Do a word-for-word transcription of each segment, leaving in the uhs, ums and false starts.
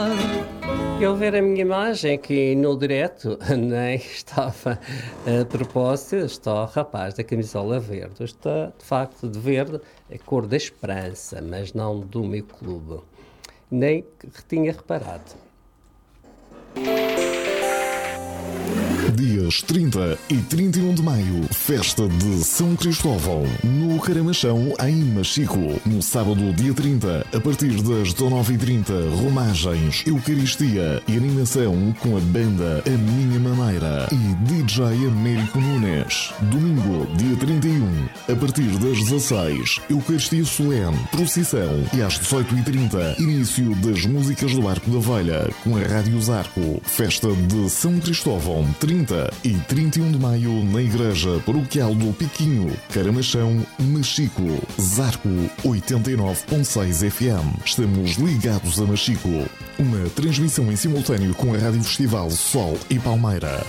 Eu ver a minha imagem aqui no direto, nem estava a propósito, estou o rapaz da camisola verde. Está, de facto, de verde, a cor da esperança, mas não do meu clube. Nem tinha reparado. Dias trinta e trinta e um de maio, festa de São Cristóvão, no Caramachão, em Machico. No sábado, dia trinta, a partir das dezenove e trinta, romagens, eucaristia e animação com a banda A Minha Maneira e D J Américo Nunes. Domingo, dia trinta e um, a partir das dezasseis, eucaristia solene, procissão e às dezoito e trinta, início das músicas do Arco da Velha com a Rádio Zarco. Festa de São Cristóvão, trinta e trinta e um de maio, na Igreja Paroquial do Piquinho, Caramachão, Machico. Zarco oitenta e nove ponto seis F M. Estamos ligados a Machico. Uma transmissão em simultâneo com a Rádio Festival Sol e Palmeira.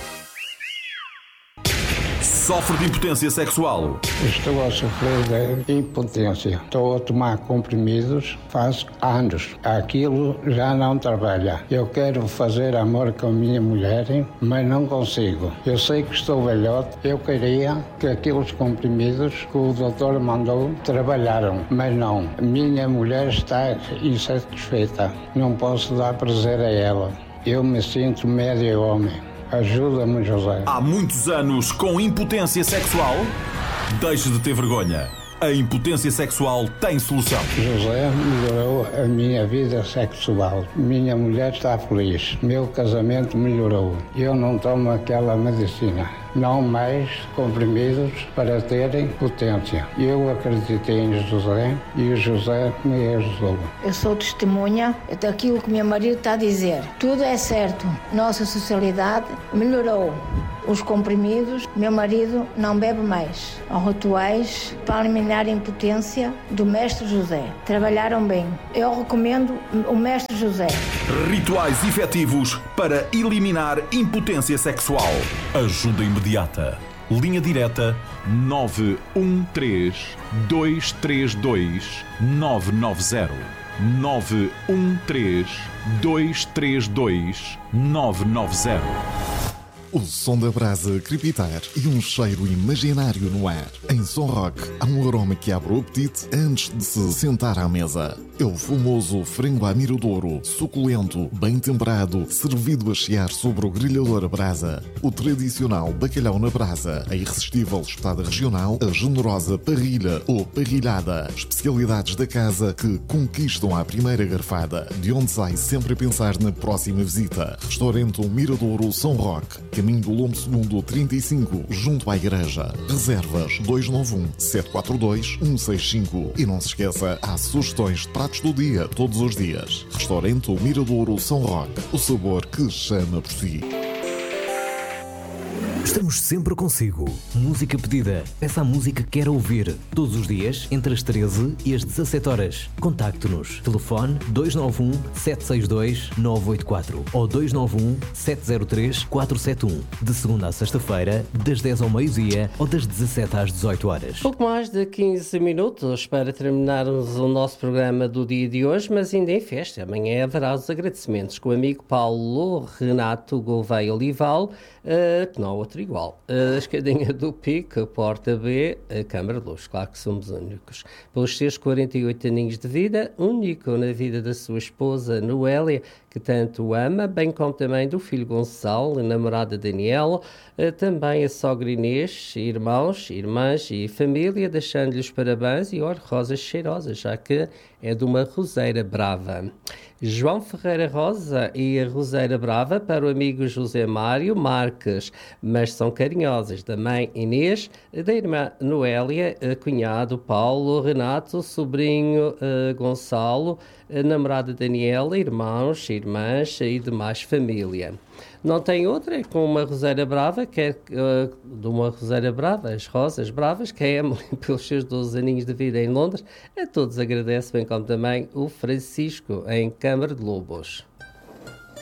Sofre de impotência sexual. Estou a sofrer de impotência. Estou a tomar comprimidos faz anos. Aquilo já não trabalha. Eu quero fazer amor com a minha mulher, mas não consigo. Eu sei que estou velhote. Eu queria que aqueles comprimidos que o doutor mandou trabalharam, mas não. Minha mulher está insatisfeita. Não posso dar prazer a ela. Eu me sinto médio homem. Ajuda-me, José. Há muitos anos com impotência sexual? Deixe de ter vergonha. A impotência sexual tem solução. José melhorou a minha vida sexual. Minha mulher está feliz. Meu casamento melhorou. Eu não tomo aquela medicina. Não mais comprimidos para terem potência. Eu acreditei em José e o José me ajudou. Eu sou testemunha daquilo que meu marido está a dizer. Tudo é certo. Nossa sociedade melhorou. Os comprimidos, meu marido não bebe mais. Os rituais para eliminar a impotência do mestre José. Trabalharam bem. Eu recomendo o mestre José. Rituais efetivos para eliminar impotência sexual. Ajuda imediata. Linha direta nove um três, dois três dois, nove nove zero. nove um três, dois três dois, nove nove zero. O som da brasa crepitar e um cheiro imaginário no ar. Em Som Rock, há um aroma que abre o apetite antes de se sentar à mesa. É o famoso frango à miradouro, suculento, bem temperado, servido a chiar sobre o grelhador a brasa. O tradicional bacalhau na brasa, a irresistível espetada regional, a generosa parrilha ou parrilhada. Especialidades da casa que conquistam à primeira garfada, de onde sai sempre a pensar na próxima visita. Restaurante Miradouro Som Rock, caminho do Lombo Segundo trinta e cinco, junto à igreja. Reservas dois nove um, sete quatro dois, um seis cinco. E não se esqueça, há sugestões de pratos do dia, todos os dias. Restaurante Miradouro São Roque, o sabor que chama por si. Estamos sempre consigo. Música pedida. Peça a música que quer ouvir. Todos os dias, entre as treze e as dezassete horas. Contacte-nos. Telefone dois nove um, sete seis dois, nove oito quatro ou dois nove um, sete zero três, quatro sete um. De segunda a sexta-feira, das dez ao meio-dia ou das dezassete às dezoito horas. Pouco mais de quinze minutos para terminarmos o nosso programa do dia de hoje, mas ainda em festa. Amanhã haverá os agradecimentos com o amigo Paulo Renato Gouveia Olival, uh, que não há outro igual. A escadinha do Pico, a Porta B, a Câmara de Luz. Claro que somos únicos. Pelos seus quarenta e oito aninhos de vida, único na vida da sua esposa Noélia, que tanto o ama, bem como também do filho Gonçalo, a namorada Daniela, também a sogra Inês, irmãos, irmãs e família, deixando-lhes parabéns e olha, rosas cheirosas, já que é de uma roseira brava. João Ferreira Rosa e a Roseira Brava para o amigo José Mário Marques, mas são carinhosas, da mãe Inês, da irmã Noélia, cunhado Paulo, Renato, sobrinho uh, Gonçalo, a namorada Daniela, irmãos, irmãs e demais família. Não tem outra, é com uma roseira brava, que é uh, de uma roseira brava, as rosas bravas, que é Emily, pelos seus doze aninhos de vida em Londres. A todos agradece, bem como também o Francisco, em Câmara de Lobos.